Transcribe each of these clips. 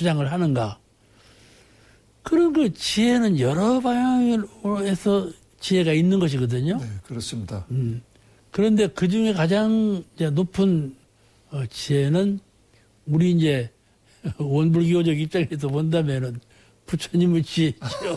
주장을 하는가? 그런 그 지혜는 여러 방향에서 지혜가 있는 것이거든요. 네, 그렇습니다. 그런데 그 중에 가장 이제 높은 지혜는 우리 이제 원불교적 입장에서 본다면은 부처님의 지혜죠.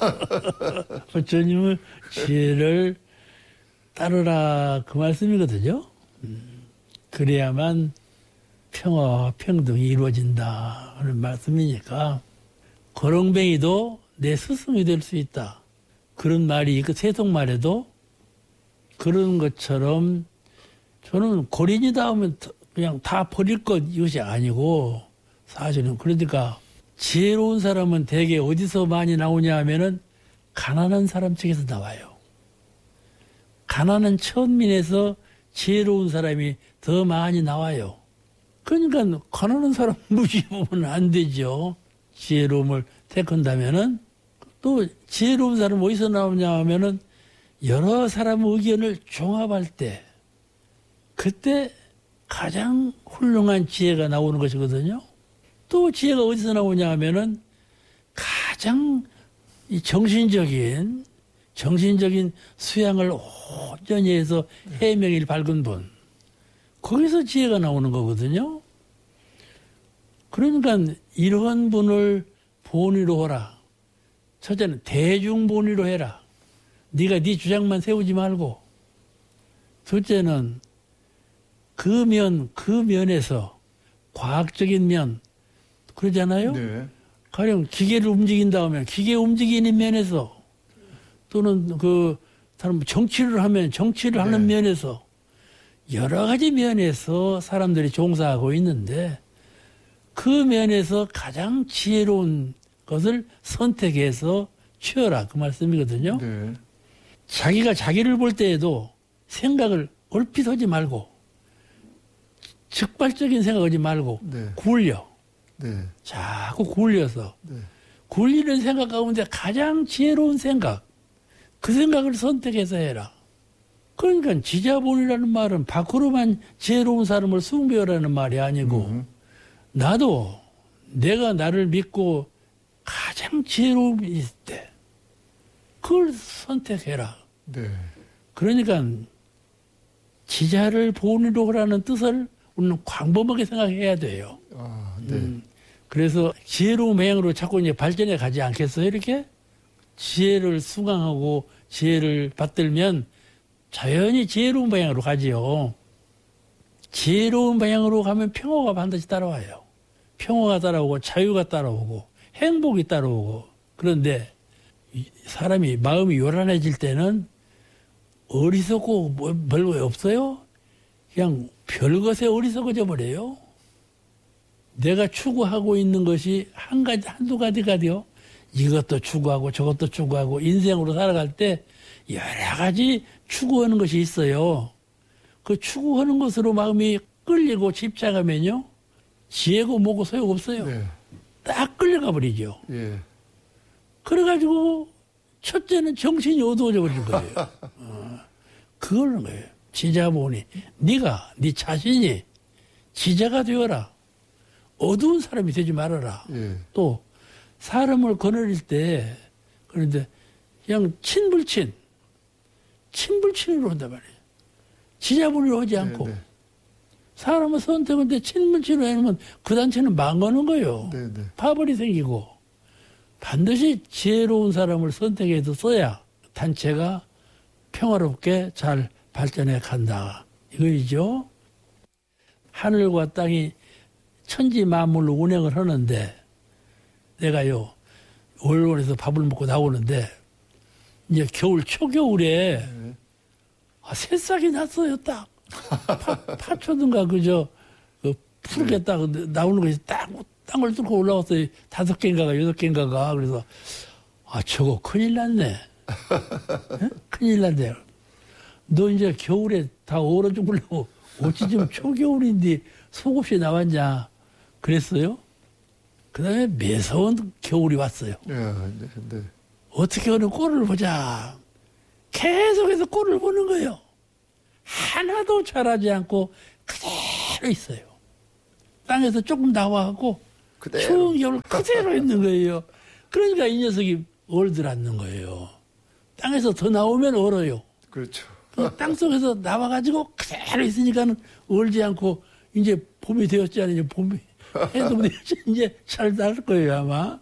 부처님의 지혜를 따르라 그 말씀이거든요. 그래야만 평화와 평등이 이루어진다 하는 말씀이니까 거렁뱅이도 내 스승이 될 수 있다. 그런 말이 그 세속말에도 그런 것처럼 저는 고린이다 하면 그냥 다 버릴 것 이것이 아니고 사실은 그러니까 지혜로운 사람은 대개 어디서 많이 나오냐 하면은 가난한 사람 측에서 나와요. 가난한 천민에서 지혜로운 사람이 더 많이 나와요. 그러니까 가난한 사람 무시하면 안 되죠. 지혜로움을 택한다면은 또 지혜로운 사람 어디서 나오냐 하면은 여러 사람의 의견을 종합할 때 그때 가장 훌륭한 지혜가 나오는 것이거든요. 또 지혜가 어디서 나오냐 하면은 가장 이 정신적인 수양을 온전히 해서 해명일 밝은 분. 거기서 지혜가 나오는 거거든요. 그러니까 이러한 분을 본위로 하라. 첫째는 대중본위로 해라. 네가 네 주장만 세우지 말고. 둘째는 그 면에서 과학적인 면 그러잖아요. 네. 가령 기계를 움직인다 하면 기계 움직이는 면에서 또는 그 사람 정치를 하면 정치를 하는 면에서 여러 가지 면에서 사람들이 종사하고 있는데 그 면에서 가장 지혜로운 것을 선택해서 취하라 그 말씀이거든요. 네. 자기가 자기를 볼 때에도 생각을 얼핏 하지 말고 즉발적인 생각하지 말고 굴려. 네. 자꾸 굴려서 네. 굴리는 생각 가운데 가장 지혜로운 생각 그 생각을 선택해서 해라. 그러니까 지자본이라는 말은 밖으로만 지혜로운 사람을 숭배하라는 말이 아니고 나도 내가 나를 믿고 가장 지혜로움이 있을 때 그걸 선택해라. 네. 그러니까 지자를 본위로 하라는 뜻을 우리는 광범하게 생각해야 돼요. 아, 네. 그래서 지혜로운 방향으로 자꾸 이제 발전해 가지 않겠어요? 이렇게 지혜를 수강하고 지혜를 받들면 자연히 지혜로운 방향으로 가지요. 지혜로운 방향으로 가면 평화가 반드시 따라와요. 평화가 따라오고 자유가 따라오고 행복이 따라오고. 그런데 사람이 마음이 요란해질 때는 어리석고 뭐 별거 없어요. 그냥 별것에 어리석어져 버려요. 내가 추구하고 있는 것이 한두 가지가요. 이것도 추구하고 저것도 추구하고 인생으로 살아갈 때 여러 가지 추구하는 것이 있어요. 그 추구하는 것으로 마음이 끌리고 집착하면요. 지혜고 뭐고 소용없어요. 네. 딱 끌려가 버리죠. 예. 그래가지고 첫째는 정신이 어두워져 버린 거예요. 그걸 거예요. 지자보니 네가 네 자신이 지자가 되어라. 어두운 사람이 되지 말아라. 예. 또 사람을 거느릴 때 그런데 그냥 친불친으로 한단 말이에요. 지자본으로 하지 않고 네. 사람을 선택한데 친불친으로 해놓으면 그 단체는 망하는 거예요. 네. 파벌이 생기고 반드시 지혜로운 사람을 선택해서 써야 단체가 평화롭게 잘 발전해 간다. 이거이죠. 하늘과 땅이 천지 만물로 운행을 하는데 내가요 월원에서 밥을 먹고 나오는데 이제 겨울 초겨울에 새싹이 났어요. 딱 파초든가 그저 그 푸르게 딱 나오는 것이 딱 땅을 뚫고 올라왔어요. 5개인가가 6개인가가. 그래서 저거 큰일 났네. 큰일 났네. 너 이제 겨울에 다 얼어 죽으려고 어찌 좀 초겨울인데 속없이 나왔냐. 그랬어요. 그 다음에 매서운 겨울이 왔어요. 네. 어떻게 하는 꼴을 보자. 계속해서 꼴을 보는 거예요. 하나도 자라지 않고 그대로 있어요. 땅에서 조금 나와갖고 그대로. 추운 겨울 그대로 있는 거예요. 그러니까 이 녀석이 얼들 않는 거예요. 땅에서 더 나오면 얼어요. 그렇죠. 땅 속에서 나와가지고 그대로 있으니까는 얼지 않고 이제 봄이 되었잖아요. 이제 봄이 해도 이제 잘 날 거예요 아마.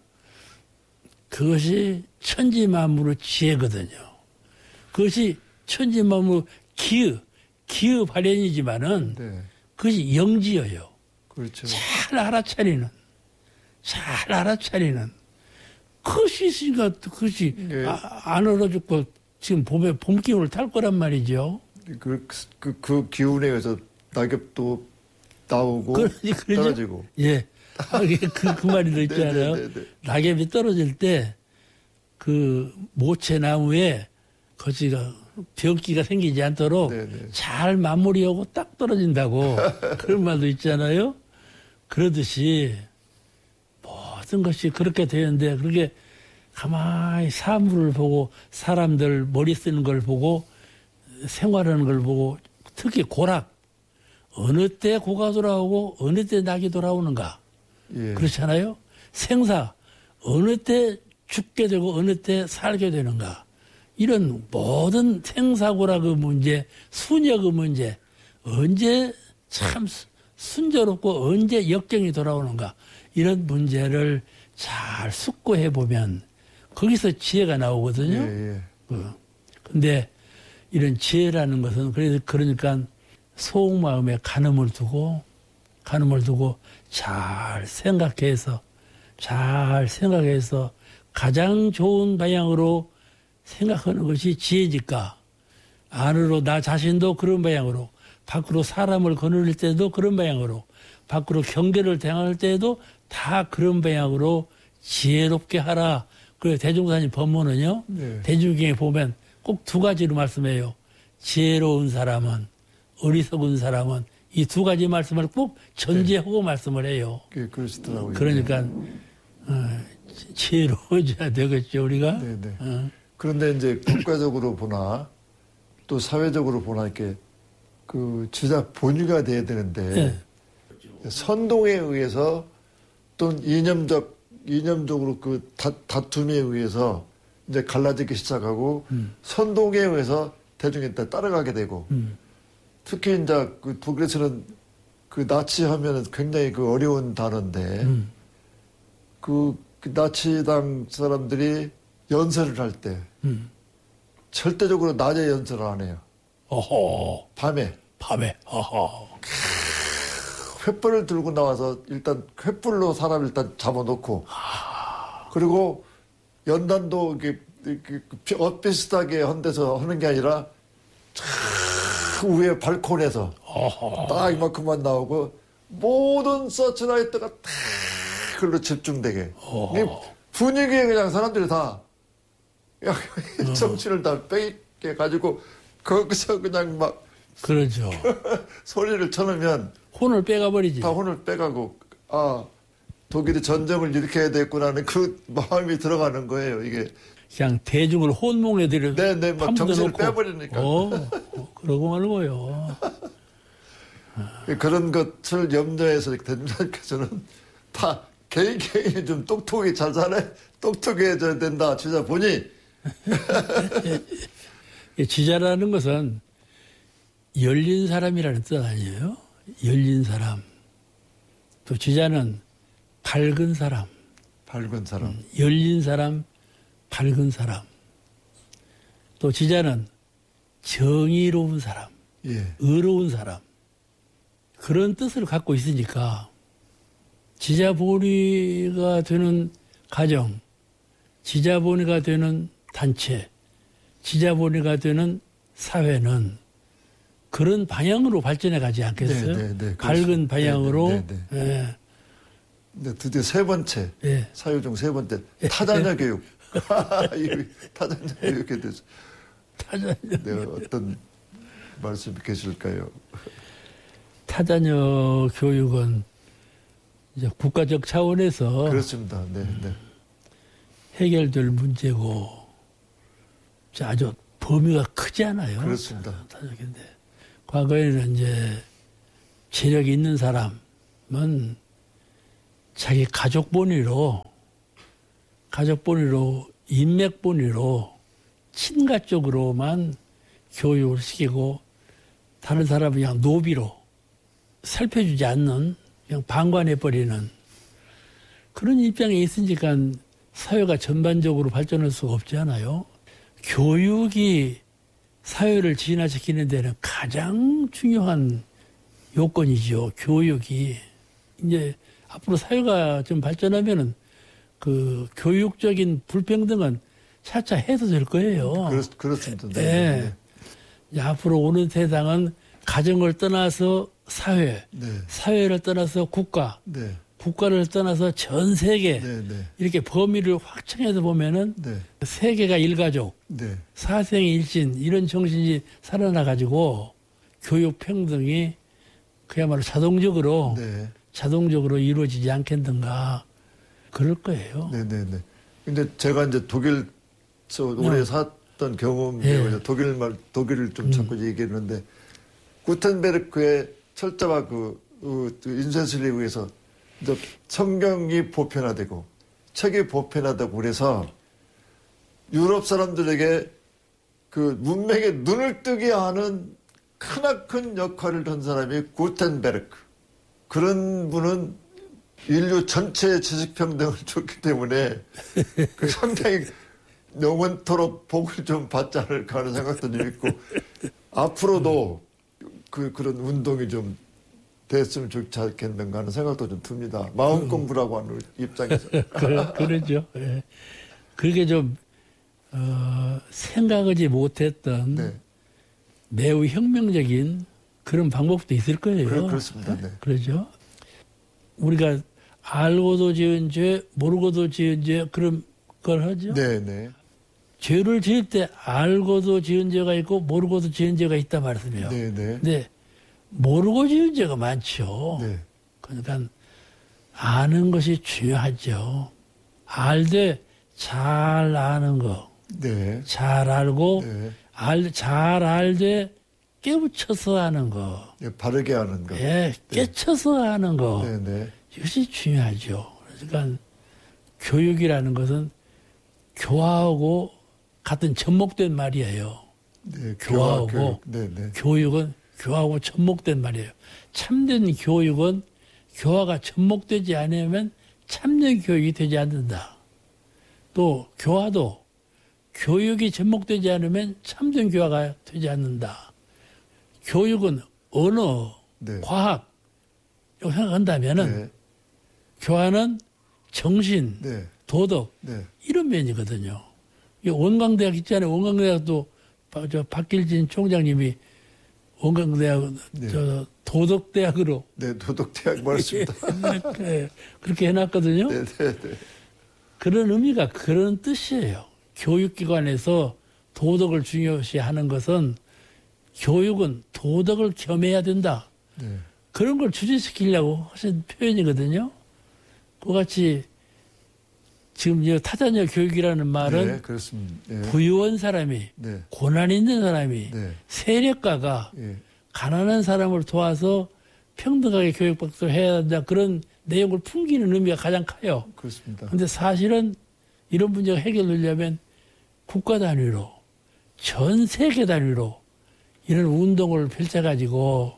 그것이 천지만물의 지혜거든요. 그것이 천지만물 기의 발현이지만은 네. 그것이 영지여요. 그렇죠. 잘 알아차리는 그것이 있으니까 그것이 네. 안 얼어 죽고 지금 봄에 봄 기운을 탈 거란 말이죠. 그 기운에 의해서 낙엽도 나오고 그러죠? 떨어지고. 예. 그 말이 있잖아요. 낙엽이 떨어질 때 그 모채나무에 거지가 병기가 생기지 않도록 네네. 잘 마무리하고 딱 떨어진다고 그런 말도 있잖아요. 그러듯이 모든 것이 그렇게 되는데 그렇게 가만히 사물을 보고 사람들 머리 쓰는 걸 보고 생활하는 걸 보고 특히 고락 어느 때 고가 돌아오고 어느 때 낙이 돌아오는가 예. 그렇잖아요. 생사 어느 때 죽게 되고 어느 때 살게 되는가 이런 모든 생사고라 그 문제 수녀 그 문제 언제 참 순조롭고 언제 역경이 돌아오는가 이런 문제를 잘 숙고해 보면 거기서 지혜가 나오거든요. 예, 예. 근데 이런 지혜라는 것은 그러니까 속마음에 가늠을 두고 잘 생각해서 가장 좋은 방향으로 생각하는 것이 지혜니까 안으로 나 자신도 그런 방향으로 밖으로 사람을 거느릴 때도 그런 방향으로 밖으로 경계를 대항할 때에도 다 그런 방향으로 지혜롭게 하라. 그래서 대종사님 법문은요. 네. 대중경에 보면 꼭 두 가지로 말씀해요. 지혜로운 사람은 어리석은 사람은 이 두 가지 말씀을 꼭 전제하고 말씀을 해요. 그러시더라고요. 그러니까 지혜로워져야 되겠죠 우리가. 네네. 그런데 이제 국가적으로 보나 또 사회적으로 보나 이렇게 그 주자 본위가 돼야 되는데 선동에 의해서 또는 이념적으로 그 다툼에 의해서 이제 갈라지기 시작하고 선동에 의해서 대중에 따라가게 되고 특히 이제 그 독일에서는 그 나치 하면은 굉장히 그 어려운 단어인데 그 나치당 사람들이 연설을 할 때 절대적으로 낮에 연설을 안 해요. 어허. 밤에. 어허. 횃불을 들고 나와서 일단 횃불로 사람을 일단 잡아놓고 그리고 연단도 이렇게 엇비슷하게 한 데서 하는 게 아니라 위에 발코니에서 딱 이만큼만 나오고 모든 서치라이트가 다 그걸로 집중되게 분위기에 그냥 사람들이 다 정신을 다 빼게 가지고 거기서 그냥 막 그러죠. 소리를 쳐놓으면 혼을 빼가버리지. 다 혼을 빼가고 독일이 전쟁을 일으켜야 되겠구나는 그 마음이 들어가는 거예요. 이게 그냥 대중을 혼몽해 들여. 네네 막 정신을 빼버리니까. 그러고 말고요. 그런 것을 염려해서 대중사님께서는 다 개인이 좀 똑똑해져야 된다. 진짜 보니 지자라는 것은 열린 사람이라는 뜻 아니에요? 열린 사람. 또 지자는 밝은 사람. 밝은 사람. 열린 사람, 밝은 사람. 또 지자는 정의로운 사람. 예. 의로운 사람. 그런 뜻을 갖고 있으니까 지자본위가 되는 가정, 지자본위가 되는 단체, 지자본위가 되는 사회는 그런 방향으로 발전해 가지 않겠어요? 네, 밝은 방향으로. 예. 네, 드디어 세 번째, 예. 사유 중 세 번째, 타자녀 교육. 타자녀 교육에 대해서. 타자녀. 네, 어떤 말씀이 계실까요? 타자녀 교육은 이제 국가적 차원에서 그렇습니다. 네, 네. 해결될 문제고 아주 범위가 크지 않아요. 그렇습니다. 타자녀인데 과거에는 이제 재력이 있는 사람은 자기 가족 본위로 인맥 본위로 친가 쪽으로만 교육을 시키고 다른 사람은 그냥 노비로 살펴주지 않는 그냥 방관해버리는 그런 입장에 있으니까 사회가 전반적으로 발전할 수가 없지 않아요. 교육이 사회를 진화시키는 데는 가장 중요한 요건이죠. 교육이. 이제 앞으로 사회가 좀 발전하면은 그 교육적인 불평등은 차차 해소될 거예요. 그렇습니다. 네. 이제 앞으로 오는 세상은 가정을 떠나서 사회, 네. 사회를 떠나서 국가, 네. 국가를 떠나서 전 세계 네. 네. 이렇게 범위를 확장해서 보면은 네. 세계가 일가족, 네. 사생일신 이런 정신이 살아나가지고 교육 평등이 그야말로 자동적으로 네. 이루어지지 않겠는가 그럴 거예요. 네네네. 근데 제가 이제 독일서 오래 살았던 경험이 예. 독일을 좀 자꾸 얘기했는데 구텐베르크의 철자와 인쇄술에 의해서 이제 성경이 보편화되고 책이 보편화되고 그래서 유럽 사람들에게 그 문맥에 눈을 뜨게 하는 크나큰 역할을 한 사람이 구텐베르크. 그런 분은 인류 전체의 지식평등을 줬기 때문에 그 상당히 영원토록 복을 좀 받지 않을까 하는 생각도 좀 있고 앞으로도 그런 운동이 좀 됐으면 좋지 않겠는가 하는 생각도 좀 듭니다. 마음 공부라고 하는 입장에서. 그러죠. 예. 그게 좀 생각하지 못했던 네. 매우 혁명적인 그런 방법도 있을 거예요. 그렇습니다. 네. 그러죠. 우리가 알고도 지은 죄, 모르고도 지은 죄 그런 걸 하죠. 네. 죄를 지을 때 알고도 지은 죄가 있고 모르고도 지은 죄가 있다 말씀이에요. 네. 근데 모르고 지은 죄가 많죠. 네. 그러니까 아는 것이 중요하죠. 알되 잘 아는 거, 네. 잘 알고 네. 잘 알되 깨우쳐서 하는 거, 네. 바르게 하는 거. 예, 깨쳐서 하는 거, 네. 이것이 중요하죠. 그러니까 교육이라는 것은 교화하고 같은 접목된 말이에요. 네. 교화하고 네. 교육은 교화하고 접목된 말이에요. 참된 교육은 교화가 접목되지 않으면 참된 교육이 되지 않는다. 또 교화도 교육이 접목되지 않으면 참된 교화가 되지 않는다. 교육은 언어, 네. 과학 이렇게 생각한다면은 네. 교화는 정신, 네. 도덕 네. 이런 면이거든요. 이 원광대학 있잖아요. 원광대학도 박길진 총장님이 원광대학 네. 도덕대학으로 네. 도덕대학 맞습니다. 그렇게 해놨거든요. 네. 그런 의미가 그런 뜻이에요. 교육기관에서 도덕을 중요시하는 것은 교육은 도덕을 겸해야 된다. 네. 그런 걸 주제시키려고 하신 표현이거든요. 그같이 지금 타자녀 교육이라는 말은 네, 그렇습니다. 네. 부유한 사람이 네. 고난 있는 사람이 네. 세력가가 예. 가난한 사람을 도와서 평등하게 교육받도록 해야 한다. 그런 내용을 풍기는 의미가 가장 커요. 그렇습니다. 그런데 사실은 이런 문제가 해결되려면 국가 단위로 전 세계 단위로 이런 운동을 펼쳐가지고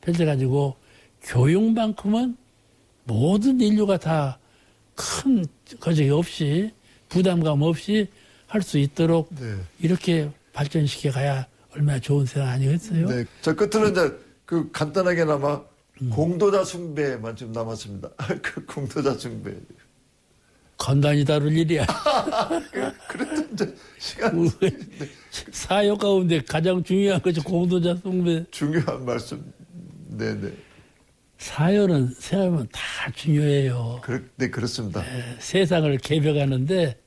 교육만큼은 모든 인류가 다 큰 거적이 없이 부담감 없이 할 수 있도록 네. 이렇게 발전시켜 가야 얼마나 좋은 세상 아니겠어요? 네. 저 끝으로 이제 간단하게나마 공도자 숭배만 좀 남았습니다. 그 공도자 숭배. 간단히 다룰 일이야. 그래도 이제 시간 사역 가운데 가장 중요한 것이 공도자 숭배. 중요한 말씀. 네네. 사연은 생각하면 다 중요해요. 네, 그렇습니다. 네, 세상을 개벽하는데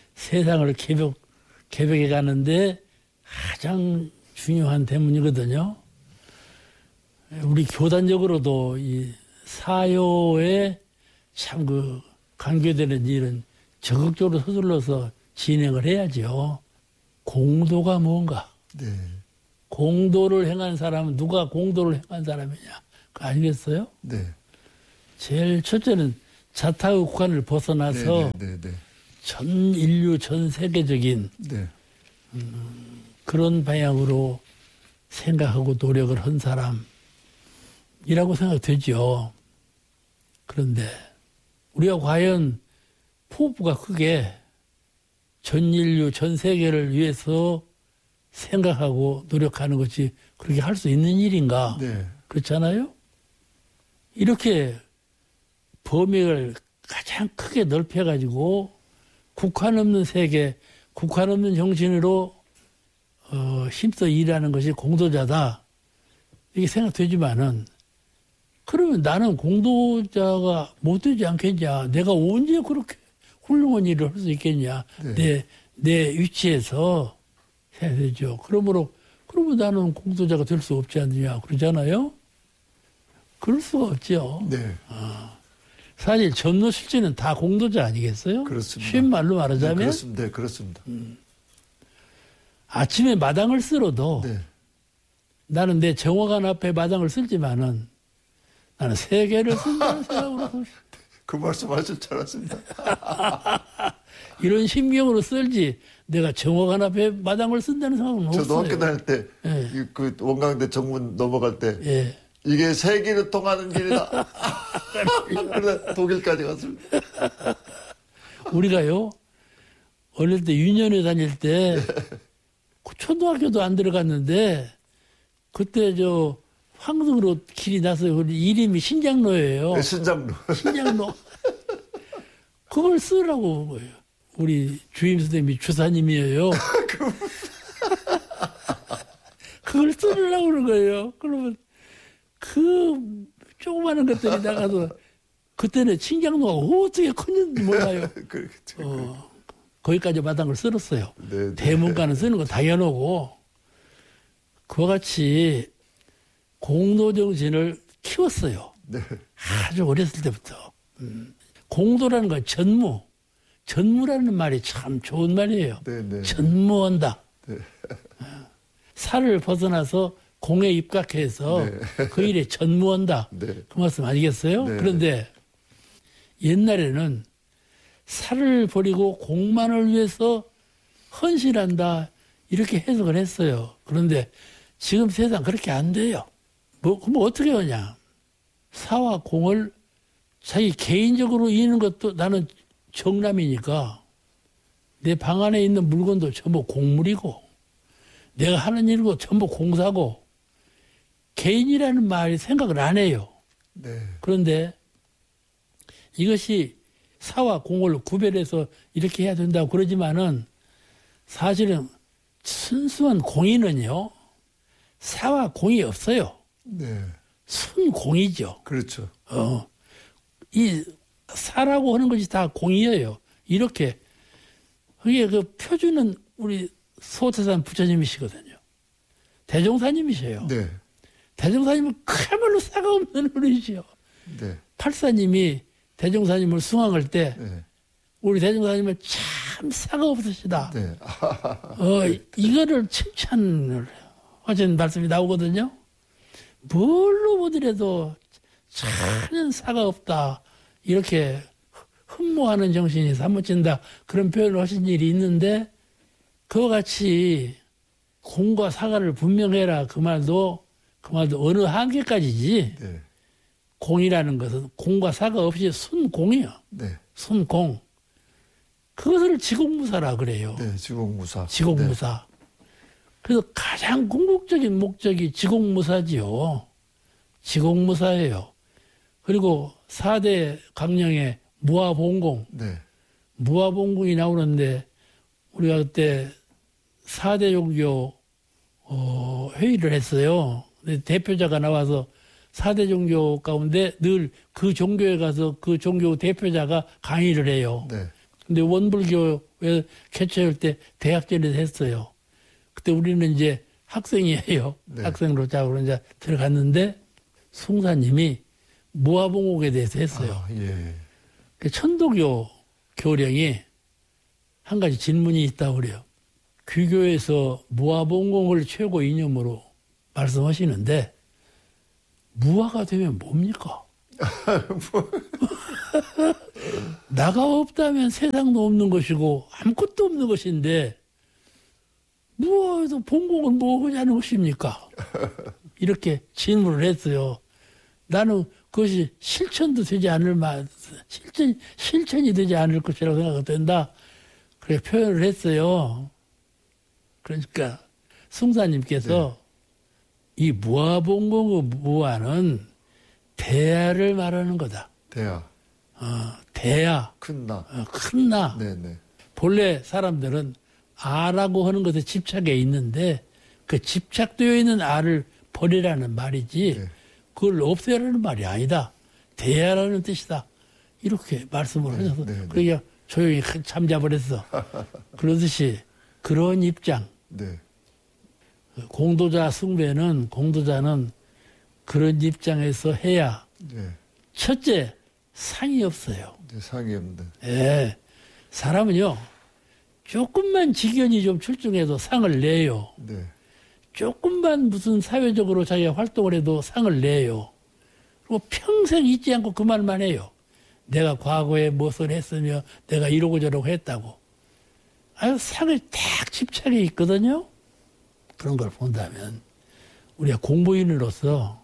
개벽해 가는데 가장 중요한 대문이거든요. 우리 교단적으로도 이 사요에 참 관계되는 일은 적극적으로 서둘러서 진행을 해야죠. 공도가 뭔가? 네. 공도를 행한 사람은 누가 공도를 행한 사람이냐? 그거 아니겠어요? 네. 제일 첫째는 자타의 국한을 벗어나서 전 인류 전 세계적인 그런 방향으로 생각하고 노력을 한 사람이라고 생각되죠. 그런데 우리가 과연 포부가 크게 전 인류 전 세계를 위해서 생각하고 노력하는 것이 그렇게 할 수 있는 일인가? 그렇잖아요? 이렇게 범위를 가장 크게 넓혀가지고 국한 없는 세계, 국한 없는 정신으로 힘써 일하는 것이 공도자다. 이게 생각되지만은 그러면 나는 공도자가 못 되지 않겠냐. 내가 언제 그렇게 훌륭한 일을 할 수 있겠냐. 내 위치에서 생각되죠. 그러면 나는 공도자가 될 수 없지 않느냐. 그러잖아요. 그럴 수가 없죠. 사실 전노실지는 다 공도자 아니겠어요? 그렇습니다. 쉬운 말로 말하자면. 그렇습니다. 아침에 마당을 쓸어도 나는 내 정화관 앞에 마당을 쓸지만은 나는 세계를 쓴다는 생각으로. 그 말씀 하실 줄 알았습니다. 이런 심경으로 쓸지 내가 정화관 앞에 마당을 쓴다는 생각은 없어요. 저도 학교 다닐 때 그 원광대 정문 넘어갈 때 이게 세계를 통하는 길이다. 그러다 독일까지 갔습니다. 우리가요 어릴 때 유년회 다닐 때 초등학교도 안 들어갔는데 그때 저 황성으로 길이 나서요. 이름이 신장로예요. 신장로. 그걸 쓰라고 거예요. 우리 주임 선생님이 주사님이에요. 그걸 쓰려고 그러는 거예요. 그러면 그 조그마한 것들이 나가서 그때는 신장로가 어떻게 컸는지 몰라요. 거기까지 마당을 쓸었어요. 대문가는 쓰는 건 당연하고 그와 같이 공도정신을 키웠어요. 아주 어렸을 때부터. 공도라는 건 전무라는 말이 참 좋은 말이에요. 전무한다. 살을 벗어나서 공에 입각해서 그 일에 전무한다. 그 말씀 아니겠어요? 그런데 옛날에는 살을 버리고 공만을 위해서 헌신한다. 이렇게 해석을 했어요. 그런데 지금 세상 그렇게 안 돼요. 그럼 어떻게 하냐. 사와 공을 자기 개인적으로 이는 것도 나는 정남이니까 내 방 안에 있는 물건도 전부 공물이고 내가 하는 일도 전부 공사고 개인이라는 말이 생각을 안 해요. 그런데 이것이 사와 공을 구별해서 이렇게 해야 된다고 그러지만은 사실은 순수한 공인은요. 사와 공이 없어요. 순공이죠. 그렇죠. 이 사라고 하는 것이 다 공이에요. 이렇게. 그게 그 표준은 우리 소태산 부처님이시거든요. 대종사님이세요. 대종사님은 그야말로 사가 없는 어른이시요. 팔사님이 대종사님을 숭앙할 때 우리 대종사님은 참 사가 없으시다. 이거를 칭찬을 하신 말씀이 나오거든요. 뭘로 보더라도 전혀 사가 없다. 이렇게 흠모하는 정신이 사무친다. 그런 표현을 하신 일이 있는데 그와 같이 공과 사가를 분명해라. 그 말도 어느 한계까지지. 공이라는 것은 공과 사가 없이 순공이요. 순공. 그것을 지공무사라 그래요. 지공무사. 그래서 가장 궁극적인 목적이 지공무사지요. 지공무사예요. 그리고 4대 강령의 무아봉공. 무아봉공이 나오는데 우리가 그때 4대 종교 회의를 했어요. 대표자가 나와서 4대 종교 가운데 늘 그 종교에 가서 그 종교 대표자가 강의를 해요. 근데 원불교에 개최할 때 대학전에서 했어요. 그때 우리는 이제 학생이에요. 학생으로 자고 이제 들어갔는데 숭사님이 무아봉옥에 대해서 했어요. 천도교 교령이 한 가지 질문이 있다고 그래요. 귀교에서 무아봉공을 최고 이념으로 말씀하시는데 무아가 되면 뭡니까? 나가 없다면 세상도 없는 것이고 아무것도 없는 것인데 무엇도 본공은 뭐 하자는 것입니까? 이렇게 질문을 했어요. 나는 그것이 실천도 되지 않을 실천이 되지 않을 것이라고 생각된다. 그래 표현을 했어요. 그러니까 승사님께서 이 무아본공의 무아는 대야를 말하는 거다. 대야. 대야. 큰 나. 큰 나. 네네. 본래 사람들은 아라고 하는 것에 집착해 있는데 그 집착되어 있는 아를 버리라는 말이지 네. 그걸 없애라는 말이 아니다. 대야라는 뜻이다. 이렇게 말씀을 하셔서 그러니까 조용히 잠자버렸어. 그러듯이 그런 입장. 네. 공도자 숭배는 공도자는 그런 입장에서 해야 네. 첫째 상이 없어요. 네, 상이 없는. 예. 사람은요. 조금만 직연이 좀 출중해도 상을 내요. 네. 조금만 무슨 사회적으로 자기가 활동을 해도 상을 내요. 그리고 평생 잊지 않고 그 말만 해요. 내가 과거에 무엇을 했으며 내가 이러고 저러고 했다고. 아유, 상을 딱 집착해 있거든요. 그런 걸 본다면 우리가 공부인으로서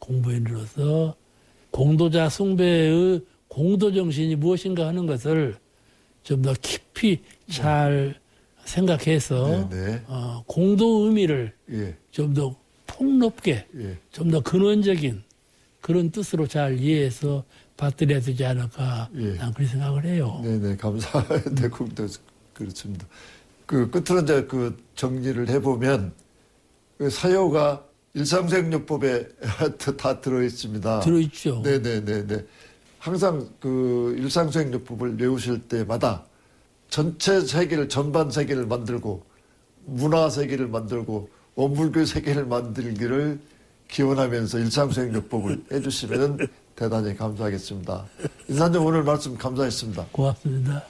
공도자 숭배의 공도정신이 무엇인가 하는 것을 좀 더 깊이 잘 생각해서 공도 의미를 좀 더 폭넓게 좀 더 근원적인 그런 뜻으로 잘 이해해서 받들여야 되지 않을까 난 그렇게 생각을 해요. 네네 감사합니다. 그렇습니다. 그 끝으로 이제 그 정리를 해보면 그 사효가 일상생요법에 다 들어있습니다. 들어있죠. 네네네네. 항상 그 일상생요법을 외우실 때마다 전체 세계를 전반 세계를 만들고 문화 세계를 만들고 원불교 세계를 만들기를 기원하면서 일상생요법을 해주시면 대단히 감사하겠습니다. 인사님 오늘 말씀 감사했습니다. 고맙습니다.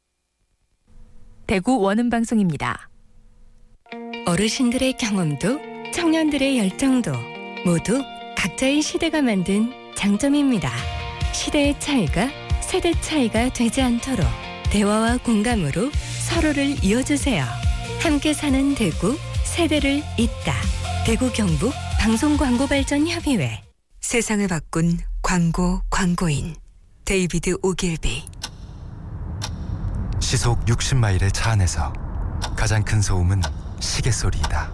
대구 원음방송입니다. 어르신들의 경험도 청년들의 열정도 모두 각자의 시대가 만든 장점입니다. 시대의 차이가 세대 차이가 되지 않도록 대화와 공감으로 서로를 이어주세요. 함께 사는 대구, 세대를 잇다. 대구 경북 방송광고발전협의회. 세상을 바꾼 광고인 데이비드 오길비. 시속 60마일의 차 안에서 가장 큰 소음은 시계 소리이다.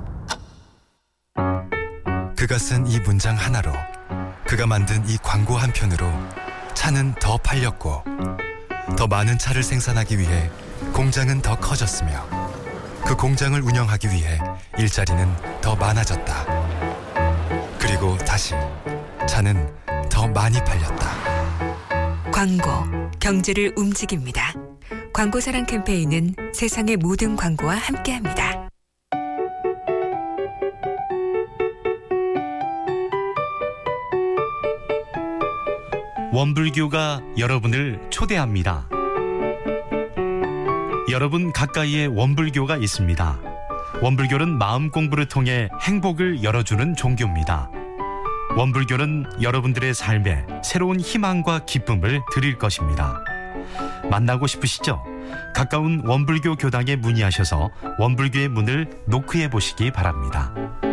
그가 쓴 이 문장 하나로, 그가 만든 이 광고 한 편으로 차는 더 팔렸고 더 많은 차를 생산하기 위해 공장은 더 커졌으며 그 공장을 운영하기 위해 일자리는 더 많아졌다. 그리고 다시 차는 더 많이 팔렸다. 광고, 경제를 움직입니다. 광고사랑 캠페인은 세상의 모든 광고와 함께합니다. 원불교가 여러분을 초대합니다. 여러분 가까이에 원불교가 있습니다. 원불교는 마음 공부를 통해 행복을 열어주는 종교입니다. 원불교는 여러분들의 삶에 새로운 희망과 기쁨을 드릴 것입니다. 만나고 싶으시죠? 가까운 원불교 교당에 문의하셔서 원불교의 문을 노크해 보시기 바랍니다.